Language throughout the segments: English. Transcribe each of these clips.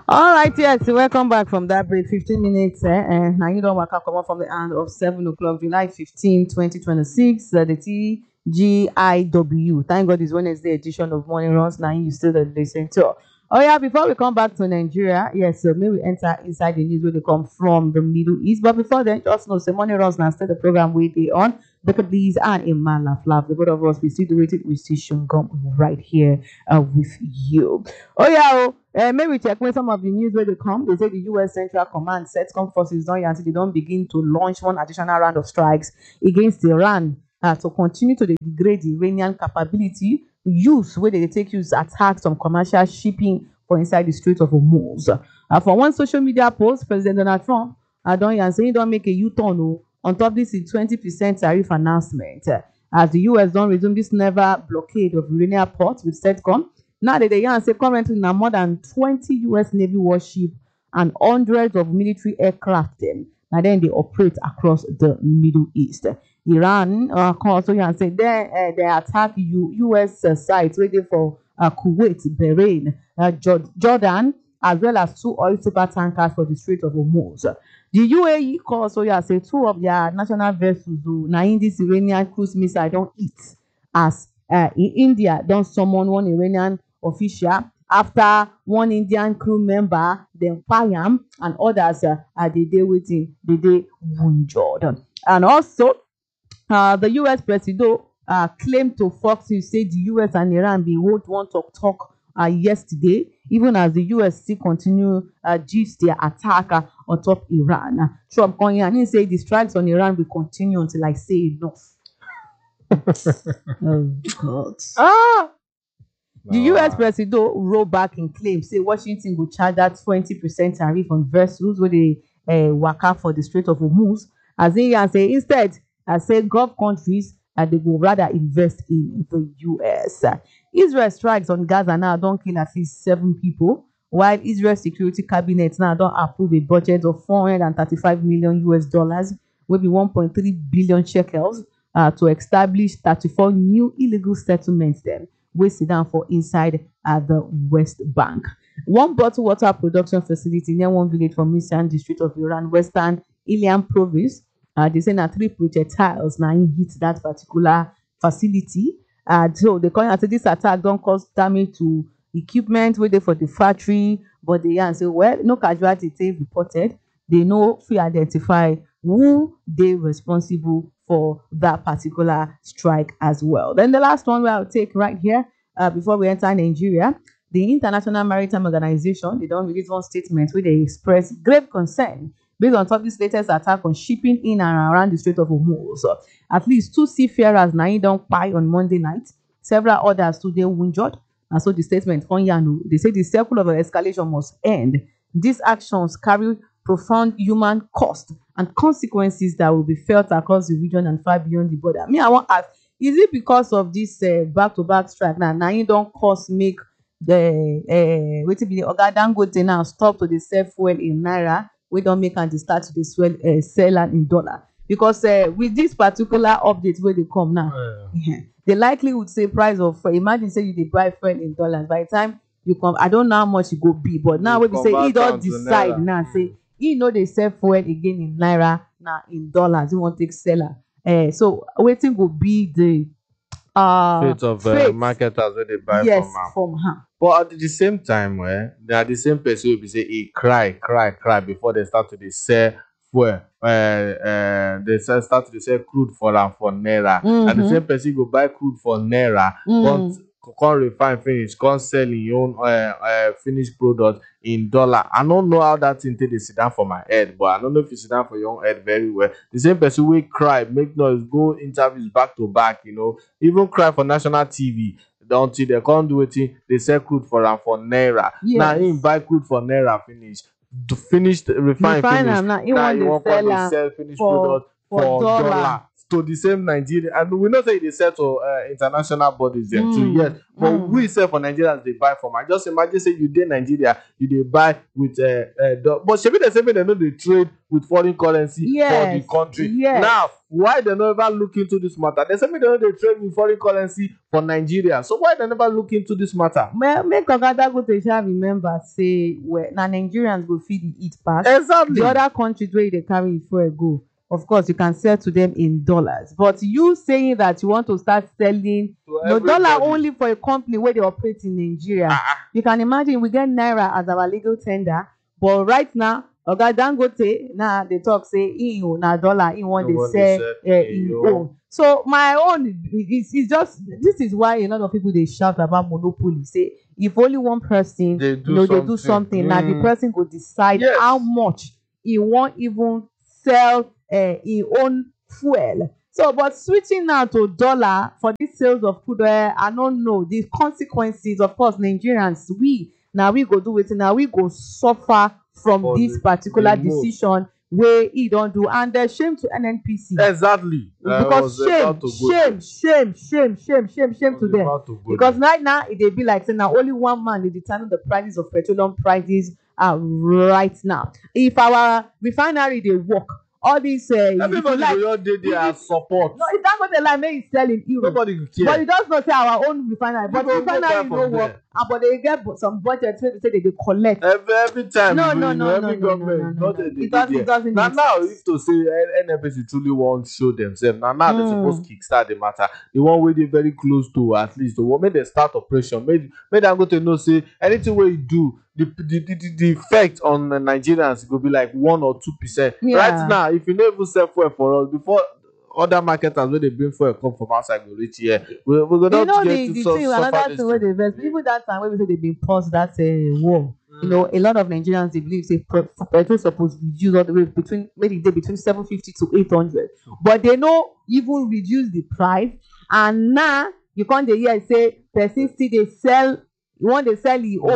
All right, yes, welcome back from that break. 15 minutes, and now you don't want to come up from the end of 7 o'clock, July 15, 2026. The TGIW. Thank God it's Wednesday edition of Morning Runs. Now you still listen to. Oh, yeah, before we come back to Nigeria, yes, so maybe we enter inside the news where they come from the Middle East. But before then, just know, say Morning Runs now, start the program we be on. Look at these and a man laugh. The both of us, we still do it, we still Shungum right here with you. Oh yeah, maybe check when some of the news where they come. They say the U.S. Central Command SETCOM forces don't until they don't begin to launch one additional round of strikes against Iran to continue to degrade the Iranian capability use where they take use attack some commercial shipping for inside the Strait of Hormuz. For one social media post, President Donald Trump don't say he don't make a U-turn on top this 20% tariff announcement. As the U.S. don't resume this never blockade of Iranian ports with SETCOM. Now that they say currently now more than 20 U.S. Navy warships and hundreds of military aircraft now then they operate across the Middle East. Iran also say they attack U.S. sites waiting for Kuwait, Bahrain, Jordan, as well as 2 oil super tankers for the Strait of Hormuz. The UAE also say 2 of their national vessels now in this Iranian cruise missile don't hit as in India don't summon one Iranian official after one Indian crew member then Payam and others the day waiting the day wounded. And also the US president claimed to Fox News say the US and Iran be hold one talk yesterday, even as the US still continue gist their attack on top Iran. Trump coming and he say the strikes on Iran will continue until I say enough. Oh God. The US president rolled back in claim say Washington will charge that 20% tariff on vessels where they waka for the Strait of Hormuz. As he say instead, I say Gulf countries they will rather invest in the US. Israel strikes on Gaza now don't kill at least 7 people, while Israel Security Cabinet now don't approve a budget of $435 million US, will be 1.3 billion shekels to establish 34 new illegal settlements then we sit down for inside the West Bank. One bottled water production facility near one village from Misan district of Iran, Western Ilian province. They say now 3 projectiles now hit that particular facility. So they call say this attack don't cause damage to equipment waiting for the factory, but they say well, no casualty reported. They know if identify who they responsible for that particular strike as well. Then the last one I'll take right here before we enter Nigeria, the International Maritime Organization, they don't release one statement where they express grave concern based on top this latest attack on shipping in and around the Strait of Hormuz. So, at least 2 seafarers now don't buy on Monday night. Several others today wounded. And so the statement on Yanu, they say the circle of escalation must end. These actions carry profound human cost and consequences that will be felt across the region and far beyond the border. I want to ask, is it because of this back-to-back strike now you don't cause make the waiting be the Oga Dangote now stop to the sell fuel in naira, we don't make and start to the sell in dollar? Because with this particular update where they come now, they likely would say price of imagine say you dey buy fuel in dollars, by the time you come I don't know how much it go be, but now when we say he don't decide now say he know they sell fuel again in naira now in dollars, he won't take seller. So waiting will be the fate of marketers where they buy from her. But at the same time, they are the same person who be say he cry before they start to sell fuel. They start to sell crude for naira. And the same person go buy crude for naira, can't refine finish, can't sell your own finished product in dollar. I don't know how that thing they sit down for my head, but I don't know if you sit down for your own head very well. The same person will cry, make noise, go interviews back to back, even cry for national TV until they can't do it. They sell crude for naira. Yes. Now he buy crude for naira finished refine finish. Now he want to sell finished product for dollar. to the same Nigeria, and we know say they sell to international bodies then too, yes. But we sell for Nigerians, they buy from. I just imagine say you dey Nigeria, you dey buy with but shebi they say make they know they trade with foreign currency for the country. Now, why they never look into this matter? They say make they know they trade with foreign currency for Nigeria. So why they never look into this matter? Make Oga Dangote shall remember say na Nigerians go feed the eat pass. Exactly. The other countries where they carry before go, of course, you can sell to them in dollars. But you saying that you want to start selling no dollar only for a company where they operate in Nigeria, you can imagine we get naira as our legal tender. But right now, Oga Dangote now they talk say na dollar he want to sell So my own is just, this is why a lot of people they shout about monopoly. Say if only one person they do something, now the person go decide how much he won't even sell his own fuel. So, but switching now to dollar for these sales of crude oil, I don't know the consequences. Of course, Nigerians, we go do it. Now we go suffer from this particular decision where he don't do, and shame to NNPC. Exactly. Because shame to them. Because right now it be like saying now only one man they determine the prices of petroleum prices right now. If our refinery they work, all these everybody like, their support. No, it's not what they like make it sell in Europe. Nobody care. But it does not say our own refinery. But refinery no work. But they get some budget to say they collect. Every time. No. Government. It doesn't. Now if to say NNPC truly won't show themselves. Now they're supposed to kickstart the matter. The one way they very close to at least the one make they start operation. Make them go to know say anything where you do. The effect on the Nigerians will be like 1 or 2%. Right now, if you never sell fuel for us before other marketers when they bring fuel come from outside go reach here, we're gonna get to another thing where they invest. Even that time when we say they've been paused that war. You know, a lot of Nigerians they believe say petrol supposed to reduce all the way between 750 to 800, but they no even reduce the price, and now you can't hear say person still they sell. You want to sell it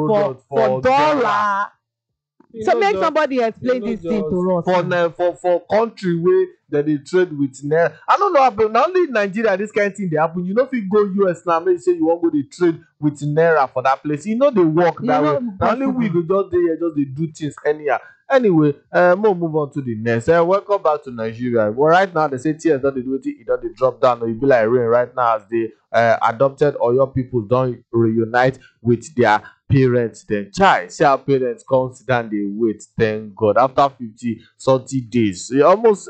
for dollar. So make somebody explain this thing to us. For country where they trade with naira. I don't know, but not only in Nigeria this kind of thing they happen. You know if you go US now, maybe say you want to go to trade with naira for that place. You know they work that way. Not only we go just they do things anyhow. Anyway, we'll move on to the next. Welcome back to Nigeria. Well, right now they say tears don't do it, don't they drop down, or you be like rain right now as they adopted or your people don't reunite with their parents. Then child, see our parents come sit down, they wait. Thank God. After 30 days, almost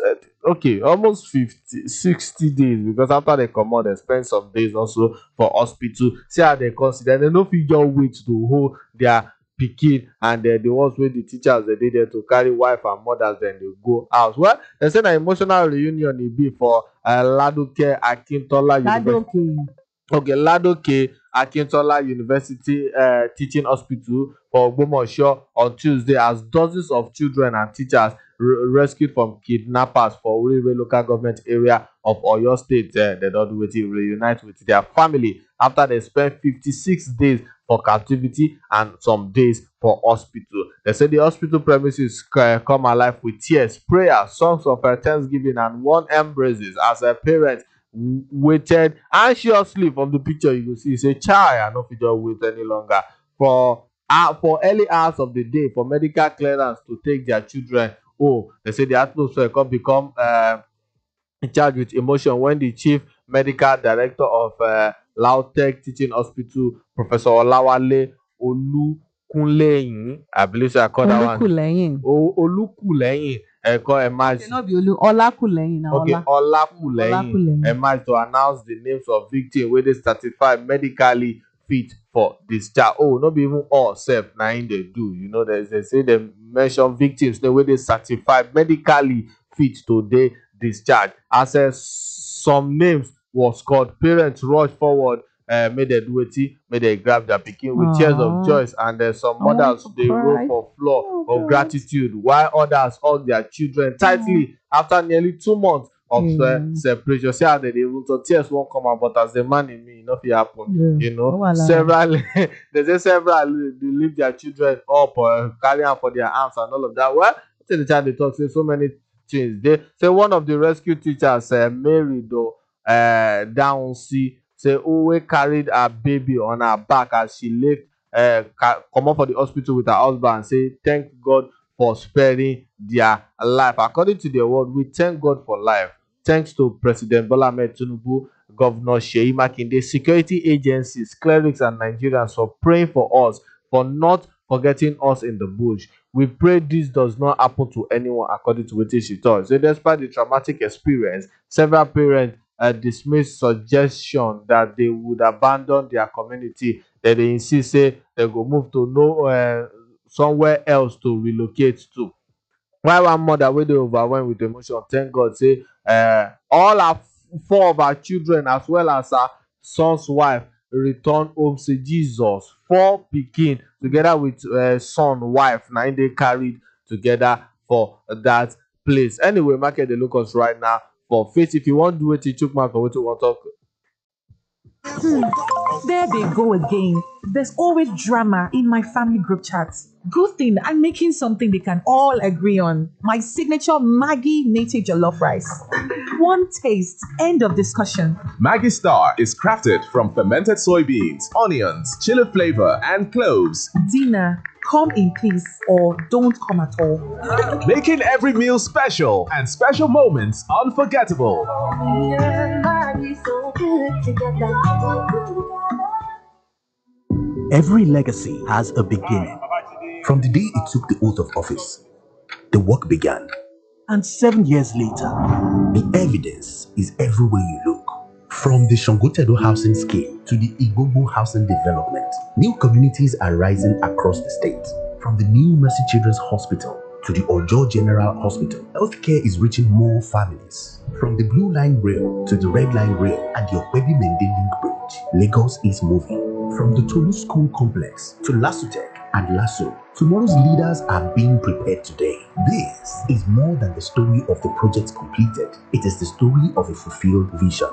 60 days, because after they come out, they spend some days also for hospital. See how they consider. They no fit just wait to hold their pikin, and the ones where the teachers they did there to carry wife and mothers, then they go out. Well, they say an emotional reunion it be for Ladoke Akintola University. Ladoke Akintola University Teaching Hospital for Ogbomoso on Tuesday, as dozens of children and teachers rescued from kidnappers for Orire local government area of Oyo State. They don't reunite with their family after they spent 56 days for captivity and some days for hospital. They say the hospital premises come alive with tears, prayers, songs of thanksgiving, and warm embraces as a parent waited anxiously. From the picture you will see, say child, I don't feel wait any longer for early hours of the day for medical clearance to take their children. They say the atmosphere can become charged with emotion when the chief medical director of Lautech Teaching Hospital, Professor Olawale Olukunleyin, I believe so I call that one. Olukunleyin. Olakunleyin. Okay, Olakunleyin emerged to announce the names of victims where they certified medically fit for discharge. Not be even all self now they do. You know, they say they mention victims the way they certified medically fit to they discharge. As some names was called, parents rush forward, made they do it, made they grab their pikin with tears of joy, and some mothers they roll for floor of gratitude, while others hug their children tightly after nearly 2 months of separation. See how they even so tears won't come out, but as the man in me, nothing happen. You know, several they say several they leave their children up or carry on for their arms and all of that. Well, the child they talk say so many things. They say one of the rescue teachers, Mary though, down see say who carried her baby on her back as she left come up for the hospital with her husband, say thank God for sparing their life. According to their word, we thank God for life. Thanks to President Bola Ahmed Tinubu, Governor Seyi Makinde, security agencies, clerics, and Nigerians for praying for us, for not forgetting us in the bush. We pray this does not happen to anyone, according to what she told. So, despite the traumatic experience, several parents dismissed suggestion that they would abandon their community. That they insist say they go move to somewhere else to relocate to. While one mother wey dey overwhelmed with emotion thank God say all her four of her children as well as her son's wife return home, say Jesus. Four pikin together with son wife na im dey carried together for that place. Anyway, market dey look us right now for faith. If you wan do wetin chook mouth for wetin we wan talk. There they go again. There's always drama in my family group chats. Good thing I'm making something they can all agree on. My signature Maggie native jollof rice. One taste, end of discussion. Maggie Star is crafted from fermented soybeans, onions, chili flavor, and cloves. Dinner, come in peace or don't come at all. Making every meal special and special moments unforgettable. Every legacy has a beginning. From the day it took the oath of office, the work began. And 7 years later, the evidence is everywhere you look. From the Shongotedo housing scheme to the Igbobo housing development, new communities are rising across the state. From the new Mercy Children's Hospital to the Ojo General Hospital, healthcare is reaching more families. From the Blue Line Rail to the Red Line Rail and the Okwebi Mende Link Bridge, Lagos is moving. From the Tolu School Complex to Lasutech and Lasso, tomorrow's leaders are being prepared today. This is more than the story of the projects completed. It is the story of a fulfilled vision.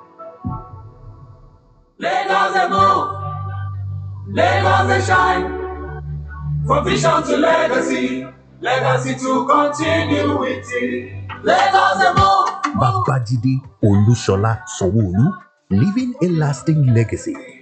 Lagos they move, Lagos they shine. From vision to legacy, legacy to continuity. Lagos they move. Babajide Olushola Sanwo-Olu, leaving a lasting legacy.